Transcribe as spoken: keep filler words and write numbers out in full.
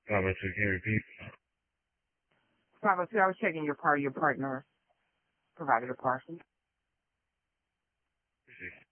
five oh two, can you repeat? five oh two, I was checking your part. Your partner provided a parcel.